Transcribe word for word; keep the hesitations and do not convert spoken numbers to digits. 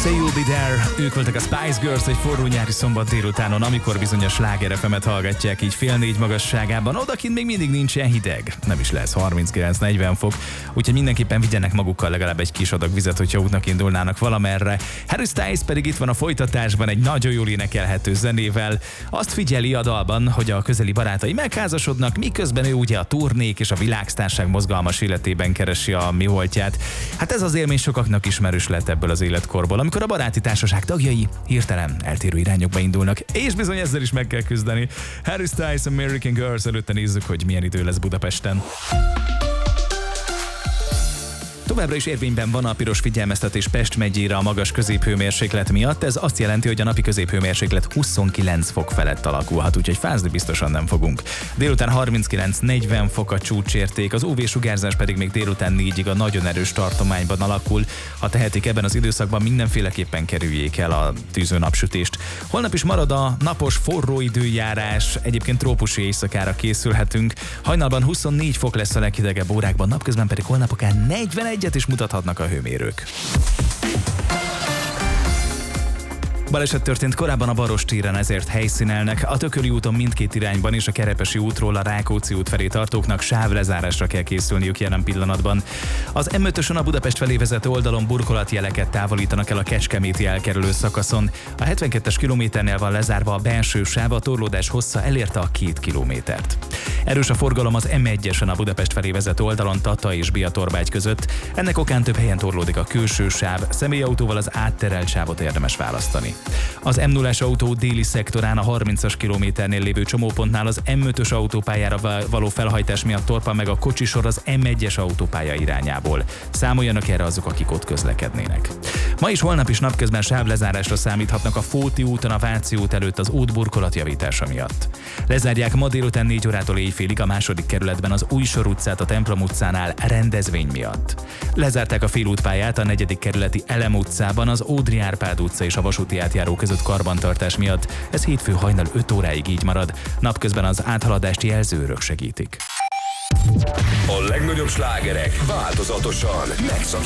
Say You'll Be There, ők voltak a Spice Girls egy forró nyári szombat délutánon, amikor bizony a Sláger ef emet hallgatják így fél négy magasságában. Odakint még mindig nincs ilyen hideg, nem is lesz harminckilenc-negyven fok, úgyhogy mindenképpen vigyenek magukkal legalább egy kis adag vizet, hogyha útnak indulnának valamerre. Harry Styles pedig itt van a folytatásban egy nagyon jól énekelhető zenével. Azt figyeli a dalban, hogy a közeli barátai megházasodnak, miközben ő ugye a turnék és a világsztárság mozgalmas életében keresi a mi voltját. Hát ez az élmény sokaknak ismerős lett ebből az életkorból, amikor a baráti társaság tagjai hirtelen eltérő irányokba indulnak, és bizony ezzel is meg kell küzdeni. Harry Styles, American Girls, előtte nézzük, hogy milyen idő lesz Budapesten. Továbbra is érvényben van a piros figyelmeztetés Pest megyére a magas középhőmérséklet miatt. Ez azt jelenti, hogy a napi középhőmérséklet huszonkilenc fok felett alakulhat, úgyhogy fázni biztosan nem fogunk. Délután harminckilenc-negyven fok a csúcsérték, az ú vé-sugárzás pedig még délután négyig a nagyon erős tartományban alakul. Ha tehetik, ebben az időszakban mindenféleképpen kerüljék el a tűző napsütést. Holnap is marad a napos forró időjárás, egyébként trópusi éjszakára készülhetünk. Hajnalban huszonnégy fok lesz a leghidegebb órákban, napközben pedig holnap akár negyvenegy is mutathatnak a hőmérők. Baleset történt korábban a Baross téren, ezért helyszínelnek. A Tököli úton mindkét irányban és a Kerepesi útról a Rákóczi út felé tartóknak sávlezárásra kell készülniük jelen pillanatban. Az em ötösön a Budapest felé vezető oldalon burkolatjeleket távolítanak el a kecskeméti elkerülő szakaszon. A hetvenkettes kilométernél van lezárva a belső sáv, a torlódás hossza elérte a két kilométert. Erős a forgalom az em egyesen a Budapest felé vezető oldalon Tata és Biatorbágy között. Ennek okán több helyen torlódik a külső sáv, személyautóval az átterelt sávot érdemes választani. Az em nullás autó déli szektorán a harmincas kilométernél lévő csomópontnál az em ötös autópályára való felhajtás miatt torpan meg a kocsisor az em egyes autópálya irányából. Számoljanak erre azok, akik ott közlekednének. Ma is holnap is napközben sávlezárásra számíthatnak a Fóti úton a Váci út előtt az útburkolat javítása miatt. Lezárják ma délután négy órától éjfélig a második kerületben az Újsor utcát a Templom utcánál rendezvény miatt. Lezárták a félútpályát a negyedik kerületi Elem utcában az Ódri Árpád utca és a vasúti átjáró között karbantartás miatt. Ez hétfő hajnal öt óráig így marad. Napközben az áthaladást jelzőrök segítik. A legnagyobb slágerek változatosan megszak